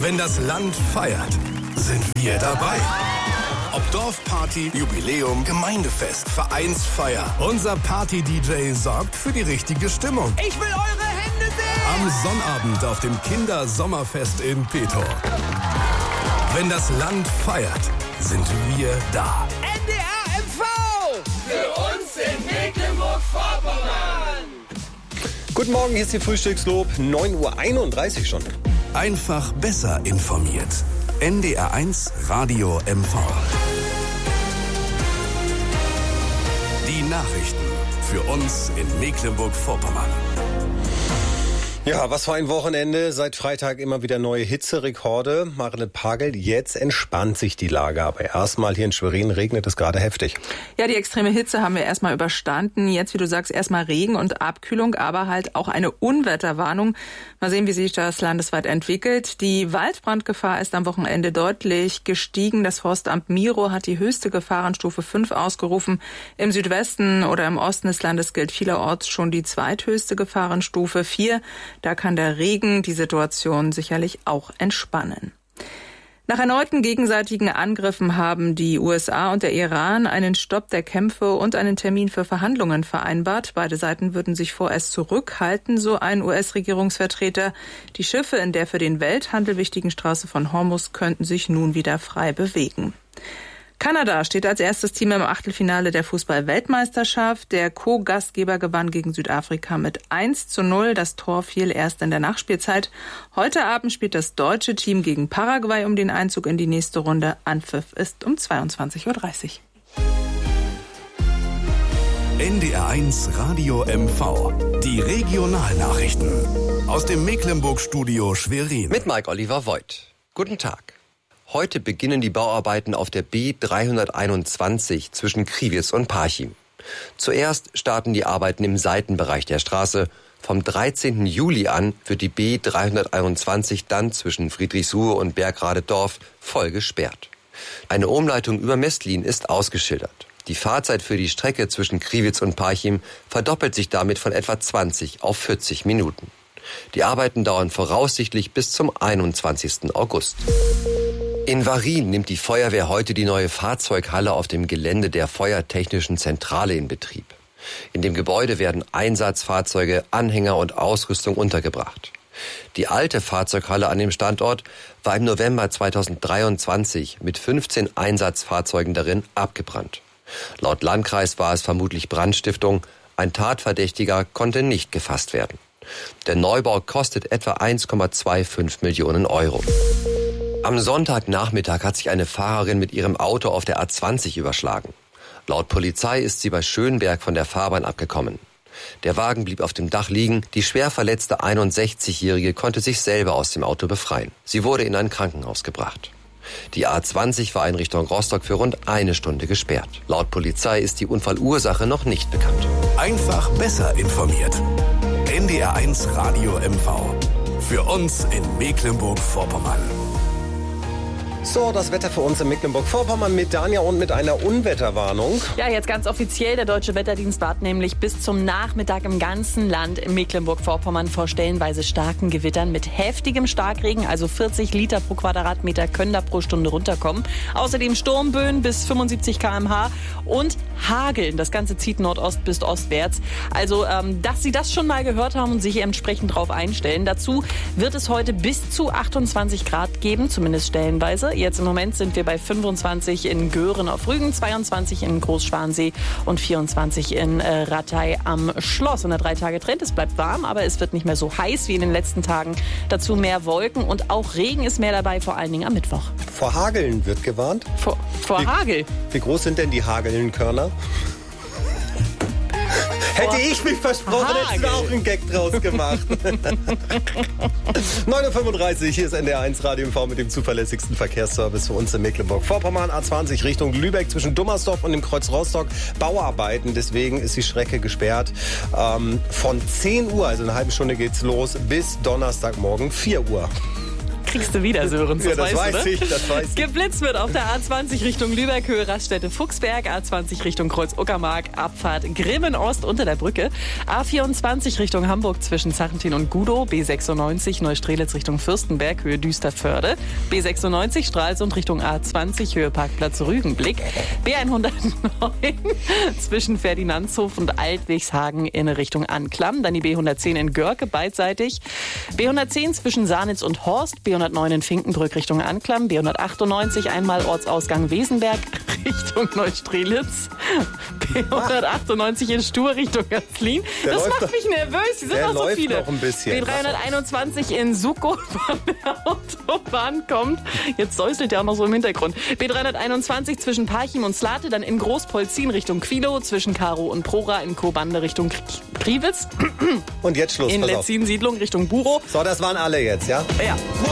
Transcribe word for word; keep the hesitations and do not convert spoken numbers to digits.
Wenn das Land feiert, sind wir dabei. Ob Dorfparty, Jubiläum, Gemeindefest, Vereinsfeier. Unser Party-D J sorgt für die richtige Stimmung. Ich will eure Hände sehen! Am Sonnabend auf dem Kindersommerfest in Petor. Wenn das Land feiert, sind wir da. N D R M V! Für uns in Mecklenburg-Vorpommern! Guten Morgen, hier ist Ihr Frühstückslob. neun Uhr einunddreißig schon. Einfach besser informiert. N D R eins Radio M V. Die Nachrichten für uns in Mecklenburg-Vorpommern. Ja, was für ein Wochenende. Seit Freitag immer wieder neue Hitzerekorde. Marelet Pagel, jetzt entspannt sich die Lage. Aber erstmal hier in Schwerin regnet es gerade heftig. Ja, die extreme Hitze haben wir erstmal überstanden. Jetzt, wie du sagst, erstmal Regen und Abkühlung, aber halt auch eine Unwetterwarnung. Mal sehen, wie sich das landesweit entwickelt. Die Waldbrandgefahr ist am Wochenende deutlich gestiegen. Das Forstamt Miro hat die höchste Gefahrenstufe fünf ausgerufen. Im Südwesten oder im Osten des Landes gilt vielerorts schon die zweithöchste Gefahrenstufe vier. Da kann der Regen die Situation sicherlich auch entspannen. Nach erneuten gegenseitigen Angriffen haben die U S A und der Iran einen Stopp der Kämpfe und einen Termin für Verhandlungen vereinbart. Beide Seiten würden sich vorerst zurückhalten, so ein U S-Regierungsvertreter. Die Schiffe in der für den Welthandel wichtigen Straße von Hormuz könnten sich nun wieder frei bewegen. Kanada steht als erstes Team im Achtelfinale der Fußball-Weltmeisterschaft. Der Co-Gastgeber gewann gegen Südafrika mit eins zu null. Das Tor fiel erst in der Nachspielzeit. Heute Abend spielt das deutsche Team gegen Paraguay um den Einzug in die nächste Runde. Anpfiff ist um zweiundzwanzig Uhr dreißig. N D R eins Radio M V. Die Regionalnachrichten aus dem Mecklenburg-Studio Schwerin. Mit Mike Oliver Voigt. Guten Tag. Heute beginnen die Bauarbeiten auf der B dreihunderteinundzwanzig zwischen Kriwitz und Parchim. Zuerst starten die Arbeiten im Seitenbereich der Straße. Vom dreizehnten Juli an wird die B dreihunderteinundzwanzig dann zwischen Friedrichsruhe und Bergrade-Dorf voll gesperrt. Eine Umleitung über Mestlin ist ausgeschildert. Die Fahrzeit für die Strecke zwischen Kriwitz und Parchim verdoppelt sich damit von etwa zwanzig auf vierzig Minuten. Die Arbeiten dauern voraussichtlich bis zum einundzwanzigsten August. In Warin nimmt die Feuerwehr heute die neue Fahrzeughalle auf dem Gelände der Feuertechnischen Zentrale in Betrieb. In dem Gebäude werden Einsatzfahrzeuge, Anhänger und Ausrüstung untergebracht. Die alte Fahrzeughalle an dem Standort war im November zweitausenddreiundzwanzig mit fünfzehn Einsatzfahrzeugen darin abgebrannt. Laut Landkreis war es vermutlich Brandstiftung. Ein Tatverdächtiger konnte nicht gefasst werden. Der Neubau kostet etwa eins Komma fünfundzwanzig Millionen Euro. Am Sonntagnachmittag hat sich eine Fahrerin mit ihrem Auto auf der A zwanzig überschlagen. Laut Polizei ist sie bei Schönberg von der Fahrbahn abgekommen. Der Wagen blieb auf dem Dach liegen. Die schwer verletzte einundsechzigjährige konnte sich selber aus dem Auto befreien. Sie wurde in ein Krankenhaus gebracht. Die A zwanzig war in Richtung Rostock für rund eine Stunde gesperrt. Laut Polizei ist die Unfallursache noch nicht bekannt. Einfach besser informiert. N D R eins Radio M V. Für uns in Mecklenburg-Vorpommern. So, das Wetter für uns in Mecklenburg-Vorpommern mit Danja und mit einer Unwetterwarnung. Ja, jetzt ganz offiziell. Der Deutsche Wetterdienst warnt nämlich bis zum Nachmittag im ganzen Land in Mecklenburg-Vorpommern vor stellenweise starken Gewittern mit heftigem Starkregen. Also vierzig Liter pro Quadratmeter können da pro Stunde runterkommen. Außerdem Sturmböen bis fünfundsiebzig Kilometer pro Stunde und Hageln. Das Ganze zieht Nordost bis ostwärts. Also, ähm, dass Sie das schon mal gehört haben und sich entsprechend drauf einstellen. Dazu wird es heute bis zu achtundzwanzig Grad geben, zumindest stellenweise. Jetzt im Moment sind wir bei fünfundzwanzig in Göhren auf Rügen, zweiundzwanzig in Großschwansee und vierundzwanzig in äh, Ratei am Schloss. Und der Drei-Tage-Trend, es bleibt warm, aber es wird nicht mehr so heiß wie in den letzten Tagen. Dazu mehr Wolken und auch Regen ist mehr dabei, vor allen Dingen am Mittwoch. Vor Hageln wird gewarnt. Vor, vor wie, Hagel? Wie groß sind denn die Hagelnkörner? Hätte ich mich versprochen, hättest du auch einen Gag draus gemacht. neun Uhr fünfunddreißig, hier ist N D R eins Radio M V mit dem zuverlässigsten Verkehrsservice für uns in Mecklenburg-Vorpommern. A zwanzig Richtung Lübeck zwischen Dummersdorf und dem Kreuz Rostock. Bauarbeiten, deswegen ist die Strecke gesperrt. Ähm, von zehn Uhr, also eine halbe Stunde geht's los, bis Donnerstagmorgen vier Uhr. kriegst du wieder, Sören. Das, ja, das weißt weiß du, ne? ich, das weiß ich. Geblitzt wird auf der A zwanzig Richtung Lübeck, Höhe Raststätte Fuchsberg, A zwanzig Richtung Kreuz-Uckermark, Abfahrt Grimmen-Ost unter der Brücke, A vierundzwanzig Richtung Hamburg zwischen Zachentin und Gudow, B sechsundneunzig Neustrelitz Richtung Fürstenberg, Höhe Düsterförde, B sechsundneunzig Stralsund Richtung A zwanzig, Höhe Parkplatz Rügenblick, B hundertneun zwischen Ferdinandshof und Altwegshagen in Richtung Anklam, dann die B hundertzehn in Görke beidseitig, B hundertzehn zwischen Sahnitz und Horst, B hundertneun in Finkenbrück Richtung Anklam, B hundertachtundneunzig einmal Ortsausgang Wesenberg Richtung Neustrelitz, B hundertachtundneunzig in Stur Richtung Gaslin. Das macht doch, mich nervös, die sind der noch so läuft viele. Noch ein bisschen. B dreihunderteinundzwanzig in Suckow von der Autobahn kommt. Jetzt säuselt der auch noch so im Hintergrund. B dreihunderteinundzwanzig zwischen Parchim und Slate, dann in Großpolzin Richtung Quilo, zwischen Karo und Prora, in Kobande Richtung Kriwitz. Und jetzt Schluss, In pass auf. Letzin Siedlung Richtung Buro. So, das waren alle jetzt, ja? Ja.